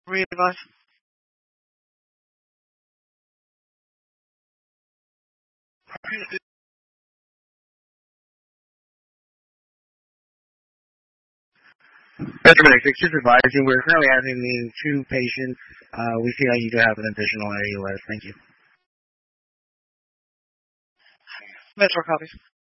Rivas. Mr. Medic, just advising, we're currently having 2 patients. We see that you do have an additional AUS. Thank you. Metro copies.